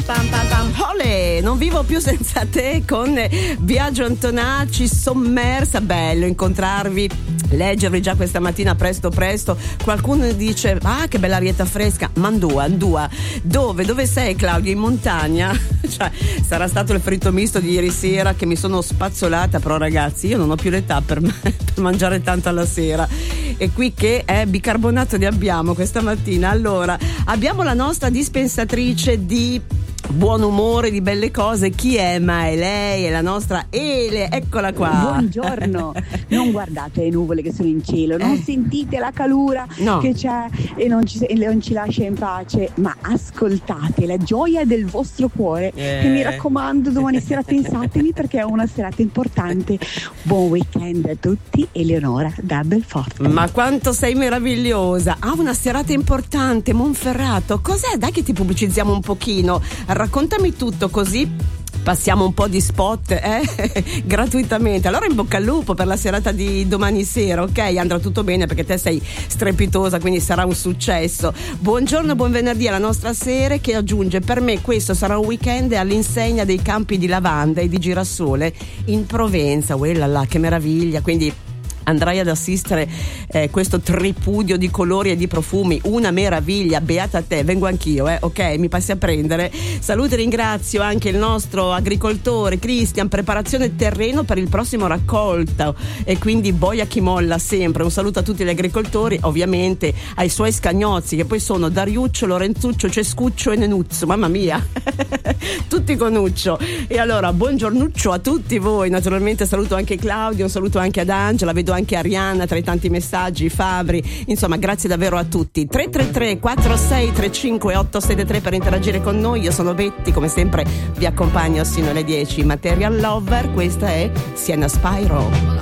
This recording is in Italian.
pam pam pam. Olè, non vivo più senza te con Biagio Antonacci, Sommersa. Bello incontrarvi, leggervi già questa mattina presto. Qualcuno dice che bella arietta fresca. Mandua, dove sei, Claudio? In montagna? Cioè, sarà stato il fritto misto di ieri sera che mi sono spazzolata, però ragazzi io non ho più l'età per mangiare tanto alla sera. E qui che bicarbonato ne abbiamo questa mattina. Allora, abbiamo la nostra dispensatrice di buon umore, di belle cose. Chi è? Ma è lei, è la nostra Ele, eccola qua. Buongiorno. Non guardate le nuvole che sono in cielo, non sentite la calura che c'è e non ci lascia in pace, ma ascoltate la gioia del vostro cuore. E mi raccomando, domani sera pensatemi, perché è una serata importante. Buon weekend a tutti, Eleonora da Belforte. Ma quanto sei meravigliosa. Una serata importante, Monferrato. Cos'è? Dai che ti pubblicizziamo un pochino. Raccontami tutto, così passiamo un po' di spot gratuitamente. Allora in bocca al lupo per la serata di domani sera, ok? Andrà tutto bene perché te sei strepitosa, quindi sarà un successo. Buongiorno, buon venerdì alla nostra Sere, che aggiunge: per me questo sarà un weekend all'insegna dei campi di lavanda e di girasole in Provenza. Là, che meraviglia. Quindi andrai ad assistere questo tripudio di colori e di profumi, una meraviglia. Beata te, vengo anch'io, ok? Mi passi a prendere. Saluto e ringrazio anche il nostro agricoltore Cristian, preparazione terreno per il prossimo raccolto, e quindi boia chi molla sempre. Un saluto a tutti gli agricoltori, ovviamente ai suoi scagnozzi, che poi sono Dariuccio, Lorenzuccio, Cescuccio e Nenuzzo, mamma mia tutti con Nuccio. E allora buongiornuccio a tutti voi. Naturalmente saluto anche Claudio, un saluto anche ad Angela, vedo anche Arianna tra i tanti messaggi, Fabri, insomma grazie davvero a tutti. 333 46 35 873 per interagire con noi. Io sono Betty, come sempre vi accompagno sino alle 10. Material Lover, questa è Sienna Spyro.